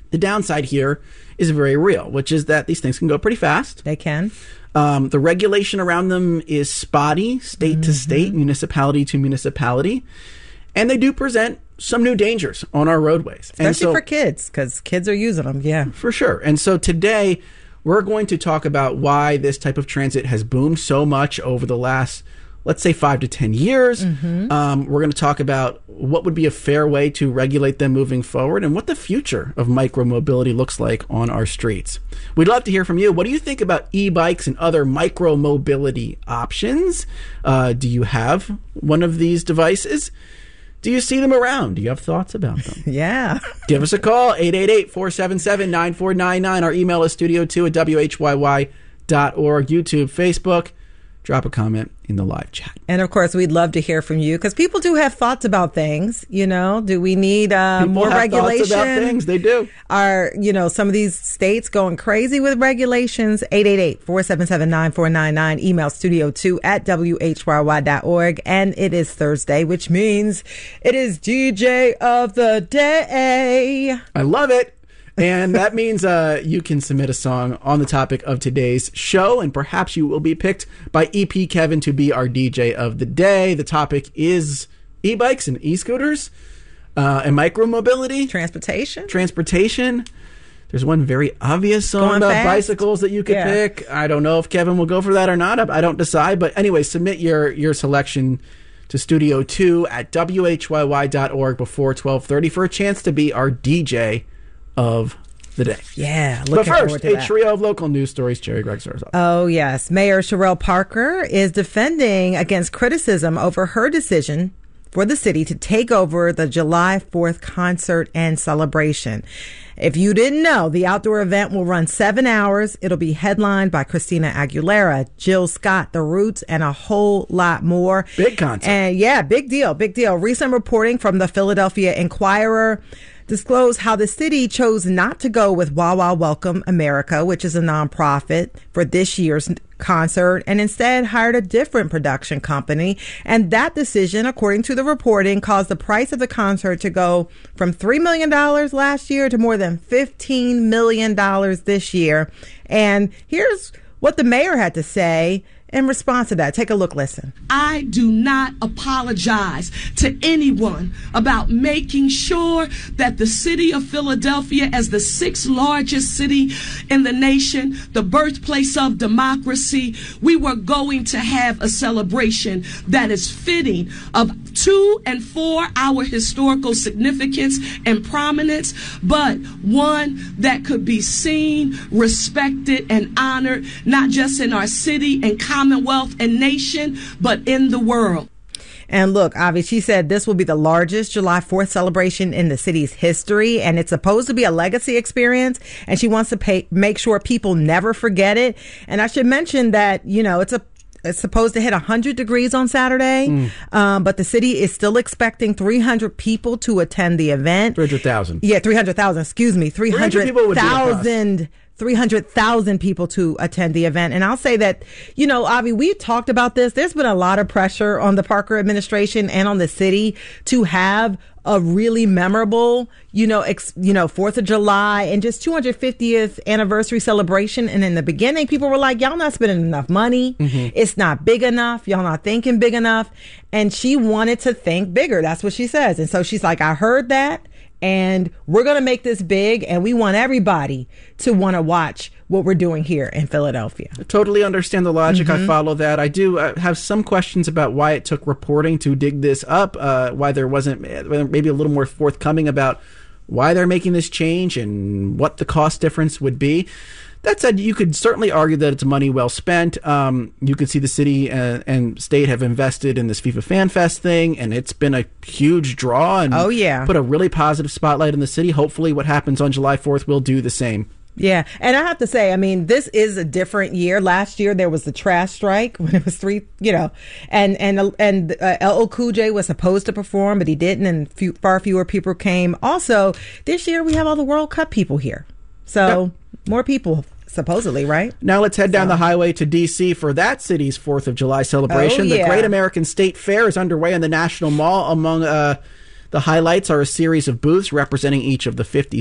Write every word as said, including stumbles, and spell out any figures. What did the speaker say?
The downside here is very real, which is that these things can go pretty fast. They can. Um, the regulation around them is spotty, state mm-hmm. to state, municipality to municipality. And they do present some new dangers on our roadways. Especially and so, for kids, because kids are using them, yeah. For sure. And so today, we're going to talk about why this type of transit has boomed so much over the last, let's say, five to ten years. Mm-hmm. Um, we're going to talk about what would be a fair way to regulate them moving forward and what the future of micromobility looks like on our streets. We'd love to hear from you. What do you think about e-bikes and other micromobility options? Uh, do you have one of these devices? Do you see them around? Do you have thoughts about them? Yeah. Give us a call, eight eight eight, four seven seven, nine four nine nine. Our email is studio two at w h y y dot org. YouTube, Facebook. Drop a comment in the live chat. And of course, we'd love to hear from you because people do have thoughts about things. You know, do we need uh, more have regulation? Thoughts about things. They do. Are, you know, some of these states going crazy with regulations? eight eight eight, four seven seven, nine four nine nine. Email studio two at w h y y dot org. And it is Thursday, which means it is D J of the Day. I love it. And that means uh, you can submit a song on the topic of today's show, and perhaps you will be picked by E P Kevin to be our D J of the day. The topic is e-bikes and e-scooters uh, and micromobility. Transportation. Transportation. There's one very obvious song Going about fast. bicycles that you could Yeah. pick. I don't know if Kevin will go for that or not. I don't decide. But anyway, submit your, your selection to studio two at w h y y dot org before twelve thirty for a chance to be our D J of the day. Yeah. But first, to a that. trio of local news stories. Cherry Gregg starts off. Oh, yes. Mayor Sherelle Parker is defending against criticism over her decision for the city to take over the July fourth concert and celebration. If you didn't know, the outdoor event will run seven hours. It'll be headlined by Christina Aguilera, Jill Scott, The Roots, and a whole lot more. Big concert. And yeah, big deal, big deal. Recent reporting from the Philadelphia Inquirer disclosed how the city chose not to go with Wawa Welcome America, which is a nonprofit, for this year's concert, and instead hired a different production company. And that decision, according to the reporting, caused the price of the concert to go from three million dollars last year to more than fifteen million dollars this year. And here's what the mayor had to say in response to that. Take a look, listen. I do not apologize to anyone about making sure that the city of Philadelphia, as the sixth largest city in the nation, the birthplace of democracy, we were going to have a celebration that is fitting of two and four our historical significance and prominence, but one that could be seen, respected, and honored, not just in our city and Commonwealth and nation, but in the world. And look, Avi, she said this will be the largest July fourth celebration in the city's history, and it's supposed to be a legacy experience, and she wants to pay, make sure people never forget it. And I should mention that, you know, it's a It's supposed to hit one hundred degrees on Saturday, mm. um, but the city is still expecting three hundred people to attend the event. three hundred thousand. Yeah, three hundred thousand, excuse me. three hundred thousand. three hundred thousand people to attend the event. And I'll say that, you know, Avi, we talked about this. There's been a lot of pressure on the Parker administration and on the city to have a really memorable, you know, ex, you know, fourth of July and just two hundred fiftieth anniversary celebration. And in the beginning, people were like, y'all not spending enough money. Mm-hmm. It's not big enough. Y'all not thinking big enough. And she wanted to think bigger. That's what she says. And so she's like, I heard that. And we're going to make this big, and we want everybody to want to watch what we're doing here in Philadelphia. I totally understand the logic. Mm-hmm. I follow that. I do uh, have some questions about why it took reporting to dig this up, uh, why there wasn't maybe a little more forthcoming about why they're making this change and what the cost difference would be. That said, you could certainly argue that it's money well spent. Um, you could see the city and, and state have invested in this FIFA Fan Fest thing, and it's been a huge draw and oh, yeah. put a really positive spotlight in the city. Hopefully what happens on July fourth will do the same. Yeah. And I have to say, I mean, this is a different year. Last year, there was the trash strike when it was three, you know, and, and, and uh, L L Cool J was supposed to perform, but he didn't, and few, far fewer people came. Also, this year, we have all the World Cup people here. So yep. More people, supposedly, right? Now let's head down so. the highway to D C for that city's fourth of July celebration. Oh, yeah. The Great American State Fair is underway in the National Mall. Among uh, the highlights are a series of booths representing each of the fifty